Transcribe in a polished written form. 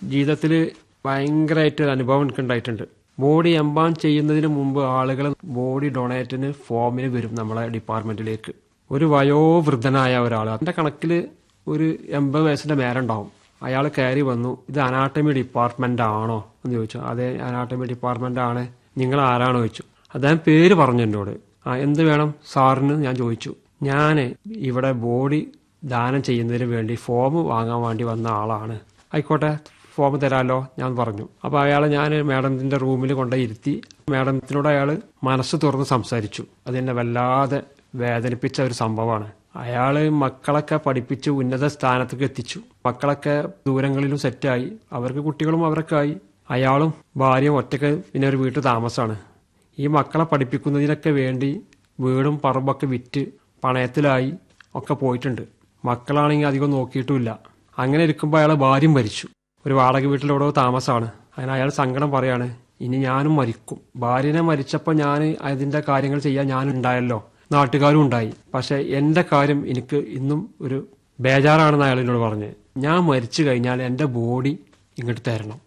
ജീവിതത്തിൽ ഭയങ്കരമായിട്ട് ഒരു അനുഭവം എനിക്ക് ഉണ്ടായിട്ടുണ്ട്. ബോഡി എംബാം ചെയ്യുന്നതിന് മുമ്പ് ആളുകൾ ബോഡി ഡൊണേറ്റിന് ഫോമിന് വരും നമ്മളെ ഡിപ്പാർട്ട്മെന്റിലേക്ക്. ഒരു വയോവൃദ്ധനായ ഒരാൾ, അതിന്റെ കണക്കിൽ ഒരു 80 വയസ്സിന്റെ മേലുണ്ടാവും. അയാൾ കയറി വന്നു. ഇത് അനാട്ടമി ഡിപ്പാർട്ട്മെന്റ് ആണോ എന്ന് ചോദിച്ചു. അതെ, അനാട്ടമി ഡിപ്പാർട്ട്മെന്റ് ആണ്. നിങ്ങൾ ആരാണോ ചോദിച്ചു. അദ്ദേഹം പേര് പറഞ്ഞു എന്നോട്. എന്ത് വേണം സാറിന് ഞാൻ ചോദിച്ചു. ഞാൻ ഇവിടെ ബോഡി ദാനം ചെയ്യുന്നതിന് വേണ്ടി ഫോം വാങ്ങാൻ വേണ്ടി വന്ന ആളാണ്. ആയിക്കോട്ടെ, ഫോം തരാമല്ലോ ഞാൻ പറഞ്ഞു. അപ്പോൾ അയാളെ ഞാൻ മാഡത്തിന്റെ റൂമിൽ കൊണ്ടുപോയി ഇരുത്തി. മാഡത്തിനോട് അയാൾ മനസ്സ് തുറന്ന് സംസാരിച്ചു. അതെന്നെ വല്ലാതെ വേദനിപ്പിച്ച ഒരു സംഭവമാണ്. അയാള് മക്കളൊക്കെ പഠിപ്പിച്ച് ഉന്നത സ്ഥാനത്തേക്ക് എത്തിച്ചു. മക്കളൊക്കെ ദൂരങ്ങളിലും സെറ്റായി, അവർക്ക് കുട്ടികളും അവരൊക്കെ ആയി. അയാളും ഭാര്യയും ഒറ്റയ്ക്ക് പിന്നെ ഒരു വീട്ടിൽ താമസമാണ്. ഈ മക്കളെ പഠിപ്പിക്കുന്നതിനൊക്കെ വേണ്ടി വീടും പറമ്പൊക്കെ വിറ്റ് പണയത്തിലായി ഒക്കെ പോയിട്ടുണ്ട്. മക്കളാണെങ്കിൽ അധികം നോക്കിയിട്ടുമില്ല. അങ്ങനെ ഇരിക്കുമ്പോൾ അയാളെ ഭാര്യയും മരിച്ചു. ഒരു വാടക വീട്ടിലെവിടെയോ താമസമാണ്. അങ്ങനെ അയാൾ സങ്കടം പറയാണ്, ഇനി ഞാനും മരിക്കും. ഭാര്യനെ മരിച്ചപ്പോൾ ഞാൻ അതിന്റെ കാര്യങ്ങൾ ചെയ്യാൻ ഞാനുണ്ടായല്ലോ, നാട്ടുകാരും ഉണ്ടായി. പക്ഷെ എന്റെ കാര്യം എനിക്ക് ഇന്നും ഒരു ബേജാറാണെന്ന് അയാൾ എന്നോട് പറഞ്ഞ്. ഞാൻ മരിച്ചു കഴിഞ്ഞാൽ എന്റെ ബോഡി ഇങ്ങോട്ട് തരണം.